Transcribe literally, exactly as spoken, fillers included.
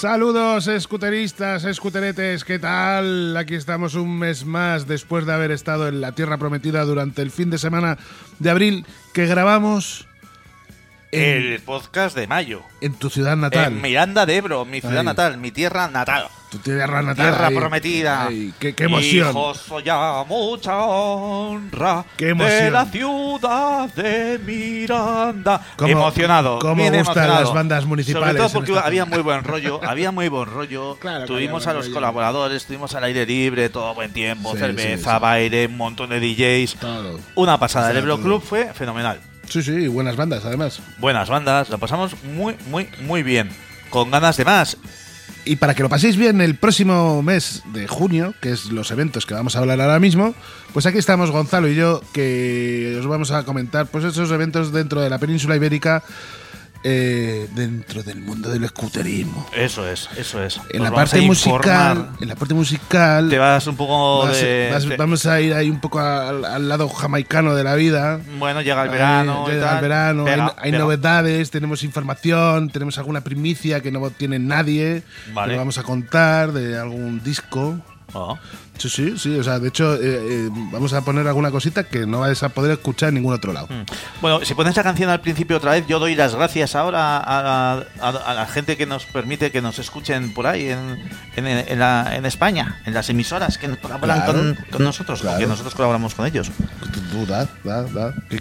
Saludos, escuteristas, escuteretes, ¿qué tal? Aquí estamos un mes más después de haber estado en la Tierra Prometida durante el fin de semana de abril que grabamos en, el podcast de mayo. En tu ciudad natal. En Miranda de Ebro, mi ciudad Ay. natal, mi tierra natal. Tu tierra natal. Tierra Ay. prometida. Ay, qué, qué emoción. Hijos, ya mucha honra. Qué emoción. De la ciudad de Miranda. ¿Cómo, emocionado. Cómo bien gustan emocionado. las bandas municipales. Sobre todo porque esta... había muy buen rollo. Había muy buen rollo. Claro, tuvimos claro, a los rollo. colaboradores, estuvimos al aire libre, todo buen tiempo, Sí, cerveza, sí, sí. baile, un montón de D Js. Todo. Una pasada. El Ebro todo. Club fue fenomenal. Sí, sí, y buenas bandas además. Buenas bandas, lo pasamos muy, muy, muy bien. Con ganas de más. Y para que lo paséis bien el próximo mes de junio, que es los eventos que vamos a hablar ahora mismo, pues aquí estamos Gonzalo y yo, que os vamos a comentar pues esos eventos dentro de la península ibérica, eh, dentro del mundo del escuterismo. Eso es, eso es. En Nos la parte musical, informar. en la parte musical, te vas un poco vas, de, vas, de, vamos a ir ahí un poco al, al lado jamaicano de la vida. Bueno, llega el verano, eh, llega y tal. el verano, pega, hay, hay pega. novedades, tenemos información, tenemos alguna primicia que no tiene nadie, vale. que vamos a contar de algún disco. Oh. Sí, sí, sí, o sea, de hecho, eh, eh, vamos a poner alguna cosita que no vais a poder escuchar en ningún otro lado. Mm. Bueno, si pones la canción al principio otra vez, yo doy las gracias ahora a, a, a, a la gente que nos permite que nos escuchen por ahí en, en, en, la, en España, en las emisoras que colaboran Claro, con, con nosotros, claro. porque nosotros colaboramos con ellos. Tú, da, da, da. ¿Qué,